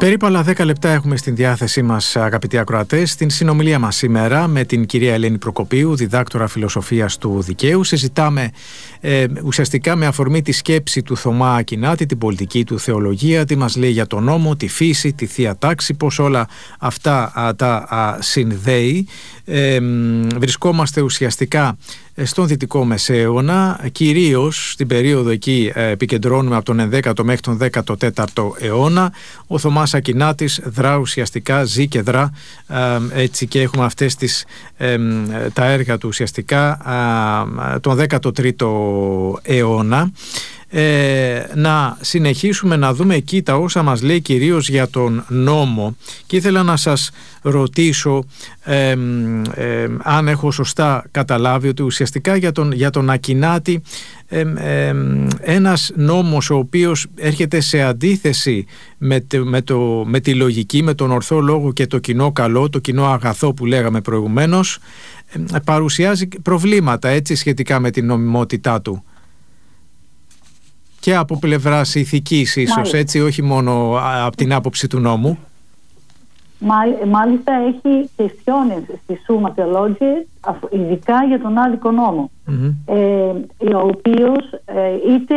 Περίπου άλλα 10 λεπτά έχουμε στην διάθεσή μας, αγαπητοί ακροατές, στην συνομιλία μας σήμερα με την κυρία Ελένη Προκοπίου, διδάκτορα φιλοσοφίας του δικαίου. Συζητάμε ουσιαστικά με αφορμή τη σκέψη του Θωμά Ακινάτη, την πολιτική του θεολογία, τι μας λέει για τον νόμο, τη φύση, τη θεία τάξη, πώς όλα αυτά τα συνδέει. Βρισκόμαστε ουσιαστικά στον Δυτικό Μεσαίωνα, κυρίως στην περίοδο εκεί επικεντρώνουμε από τον 11ο μέχρι τον 14ο αιώνα. Ο Θωμάς Ακινάτης δρά ουσιαστικά, ζει και δρά έτσι, και έχουμε αυτές τα έργα του ουσιαστικά τον 13ο αιώνα. Να συνεχίσουμε να δούμε εκεί τα όσα μας λέει κυρίως για τον νόμο, και ήθελα να σας ρωτήσω αν έχω σωστά καταλάβει ότι ουσιαστικά για τον Ακινάτη ένας νόμος ο οποίος έρχεται σε αντίθεση με τη λογική, με τον ορθό λόγο και το κοινό καλό, το κοινό αγαθό που λέγαμε προηγουμένως, παρουσιάζει προβλήματα έτσι σχετικά με την νομιμότητά του. Και από πλευράς ηθικής ίσως, έτσι, όχι μόνο από την άποψη του νόμου. Μάλιστα έχει questione στη Summa Theologiae ειδικά για τον άδικο νόμο, ο οποίος είτε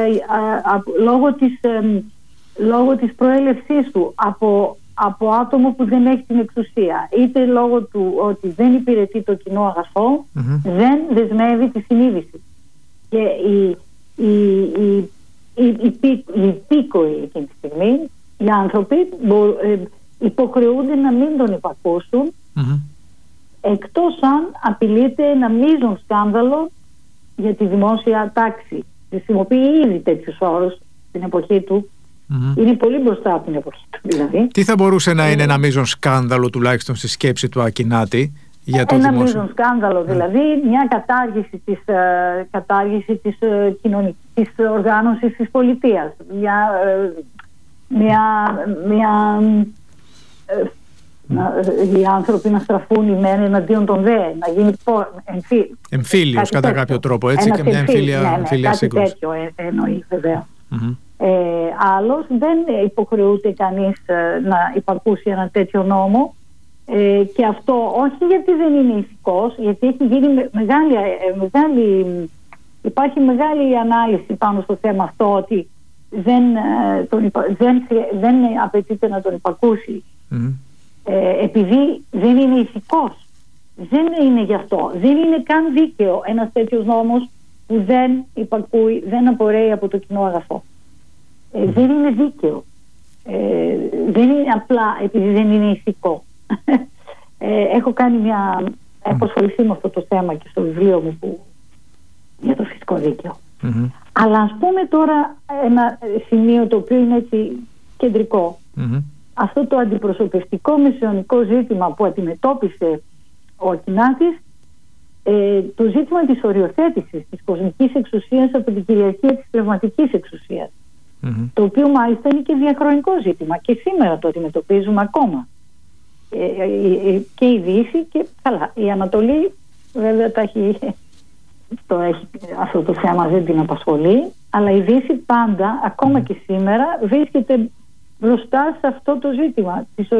λόγω της προέλευσής του από άτομο που δεν έχει την εξουσία, είτε λόγω του ότι δεν υπηρετεί το κοινό αγαθό, δεν δεσμεύει τη συνείδηση. Και οι υπήκοοι εκείνη τη στιγμή, οι άνθρωποι υποχρεούνται να μην τον υπακούσουν, εκτός αν απειλείται ένα μείζον σκάνδαλο για τη δημόσια τάξη. Χρησιμοποιεί ήδη τέτοιους όρους στην εποχή του. Είναι πολύ μπροστά από την εποχή του δηλαδή. Τι θα μπορούσε να είναι ένα μείζον σκάνδαλο, τουλάχιστον στη σκέψη του Ακινάτη, για το ένα μείζον σκάνδαλο, δηλαδή μια κατάργηση της οργάνωσης της πολιτείας, οι άνθρωποι να στραφούν οι μεν εναντίον των δε, να γίνει εμφύλιος κατά κάποιο τρόπο, έτσι, και μια εμφύλια σύγκρουση. Κάτι τέτοιο εννοεί βέβαια. Άλλος δεν υποχρεούται κανείς να υπακούσει ένα τέτοιο νόμο, και αυτό όχι γιατί δεν είναι ηθικός, γιατί έχει γίνει υπάρχει μεγάλη ανάλυση πάνω στο θέμα αυτό, ότι δεν απαιτείται να τον υπακούσει επειδή δεν είναι ηθικός. Δεν είναι γι' αυτό. Δεν είναι καν δίκαιο ένας τέτοιος νόμος που δεν υπακούει, δεν απορρέει από το κοινό αγαθό. Δεν είναι δίκαιο. Δεν είναι απλά επειδή δεν είναι ηθικό. Έχω ασχοληθεί με αυτό το θέμα και στο βιβλίο μου για το φυσικό δίκαιο. Αλλά ας πούμε τώρα ένα σημείο το οποίο είναι έτσι κεντρικό. Αυτό το αντιπροσωπευτικό μεσαιωνικό ζήτημα που αντιμετώπισε ο Ακινάτης, το ζήτημα της οριοθέτησης της κοσμικής εξουσίας από την κυριαρχία της πνευματικής εξουσίας, το οποίο μάλιστα είναι και διαχρονικό ζήτημα και σήμερα το αντιμετωπίζουμε ακόμα. Και η Δύση και καλά, η Ανατολή βέβαια αυτό το θέμα δεν την απασχολεί, αλλά η Δύση πάντα, ακόμα και σήμερα, βρίσκεται μπροστά σε αυτό το ζήτημα της